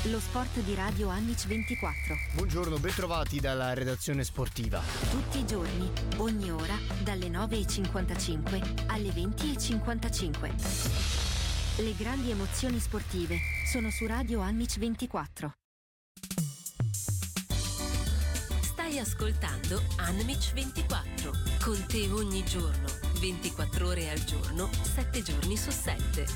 lo sport di Radio Annic 24. Buongiorno, bentrovati dalla redazione sportiva. Tutti i giorni, ogni ora, dalle 9:55 alle 20:55. Le grandi emozioni sportive sono su Radio Annic 24. Stai ascoltando Annic 24. Con te ogni giorno, 24 ore al giorno, 7 giorni su 7.